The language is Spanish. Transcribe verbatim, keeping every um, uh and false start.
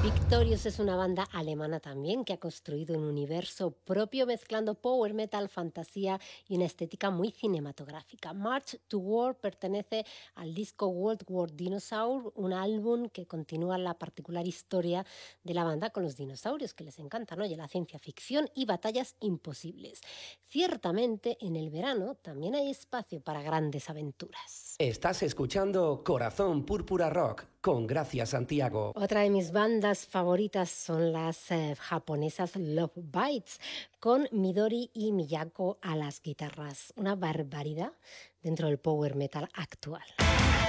Victorious es una banda alemana también que ha construido un universo propio mezclando power metal, fantasía y una estética muy cinematográfica. March to War pertenece al disco World War Dinosaur, un álbum que continúa la particular historia de la banda con los dinosaurios que les encantan, ¿no? Y la ciencia ficción y batallas imposibles. Ciertamente, en el verano también hay espacio para grandes aventuras. Estás escuchando Corazón Púrpura Rock con Gracia Santiago. Otra de mis bandas favoritas son las eh, japonesas Love Bites, con Midori y Miyako a las guitarras. Una barbaridad dentro del power metal actual.